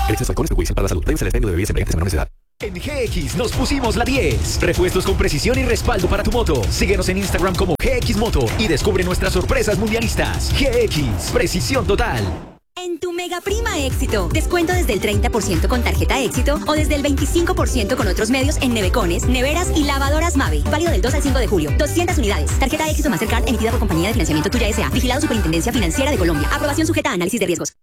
El exceso de alcohol es perjudicial para la salud. Debe ser expendio de bebidas embriagantes a menores de edad. En GX nos pusimos la 10. Repuestos con precisión y respaldo para tu moto. Síguenos en Instagram como GX Moto y descubre nuestras sorpresas mundialistas. GX, precisión total. En tu Mega Prima Éxito, descuento desde el 30% con tarjeta Éxito o desde el 25% con otros medios en nevecones, neveras y lavadoras Mave. Válido del 2 al 5 de julio. 200 unidades. Tarjeta Éxito Mastercard emitida por Compañía de Financiamiento Tuya S.A. Vigilado Superintendencia Financiera de Colombia. Aprobación sujeta a análisis de riesgos.